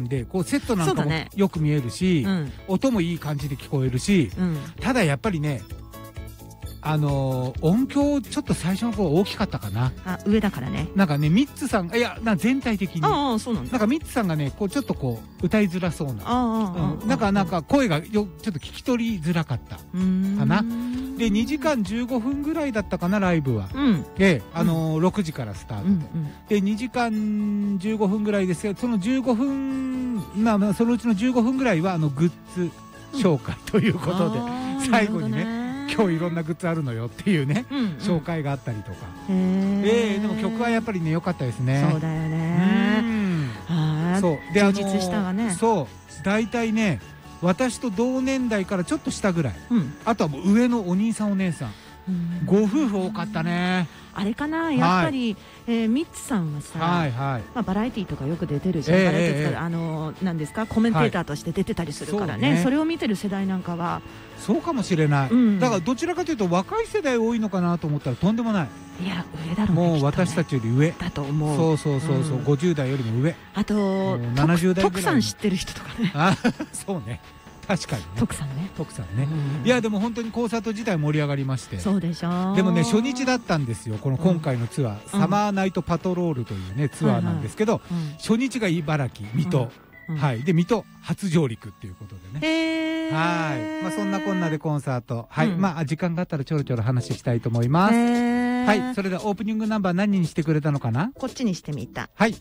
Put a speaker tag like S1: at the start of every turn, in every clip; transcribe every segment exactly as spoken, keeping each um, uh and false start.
S1: なんでこうセットなんかも
S2: そうだね
S1: よく見えるし、
S2: うん
S1: 音もいい感じで聞こえるし、
S2: うん
S1: ただやっぱりねあのー音響ちょっと最初の頃大きかったかな。
S2: あ上だからね
S1: なんかねミッツさんいやな全体的に
S2: ああそうなんだ
S1: なんかミッツさんがねこうちょっとこう歌いづらそうな、
S2: ああああ
S1: うん、なんかなんか声がよちょっと聞き取りづらかった
S2: うーん
S1: かな。でにじかんじゅうごふんぐらいだったかなライブは。
S2: うん
S1: であのーろくじからスタート
S2: うん
S1: で、でにじかんじゅうごふんぐらいですけどそのじゅうごふんまあまあそのうちのじゅうごふんぐらいはあのグッズ紹介ということで、最後にね今日いろんなグッズあるのよっていうね、
S2: うんうん、
S1: 紹介があったりとか。
S2: へ
S1: えー、でも曲はやっぱりね良かったですね。
S2: そうだよ
S1: う
S2: ね
S1: ん
S2: あ
S1: そうで
S2: 充実したわね。
S1: そう大体ね私と同年代からちょっと下ぐらい、
S2: うん
S1: あとはもう上のお兄さんお姉さん、
S2: うん
S1: ご夫婦多かったね。
S2: あれかなやっぱり、えーミッツさんはさ、
S1: はいはい
S2: まあ、バラエティーとかよく出てるじゃん、
S1: ええ
S2: バラエティーとか、
S1: ええ
S2: あのなんですかコメンテーターとして出てたりするからね、
S1: そうね
S2: それを見てる世代なんかは
S1: そうかもしれない、
S2: うん
S1: だからどちらかというと若い世代多いのかなと思ったらとんでもない。
S2: いや上だろうね
S1: もう
S2: きっとね
S1: 私たちより上。
S2: だと思う。
S1: そうそうそうそう、
S2: うん
S1: ごじゅう代よりも上。
S2: あと
S1: もう
S2: 徳
S1: ななじゅう代ぐらい
S2: 徳さん知ってる人とかね
S1: あそうね確かにね
S2: 徳さんね、
S1: 徳さんね、
S2: うん
S1: いやでも本当にコンサート自体盛り上がりまして。
S2: そうでしょ
S1: でもね初日だったんですよこの今回のツアー、
S2: うん
S1: サマーナイトパトロールというねツアーなんですけど、
S2: うん
S1: 初日が茨城水戸、
S2: うん
S1: はいで水戸初上陸っていうことでね。
S2: へー
S1: はいまあそんなこんなでコンサートはい、
S2: うん
S1: まあ時間があったらちょろちょろ話したいと思います。
S2: へー
S1: はいそれではオープニングナンバー何にしてくれたのかな。
S2: こっちにしてみた。
S1: はい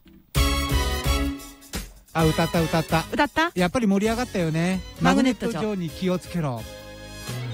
S1: あ歌った歌った
S2: 歌った
S1: やっぱり盛り上がったよね。
S2: マグネット
S1: マグネット上に気をつけろ。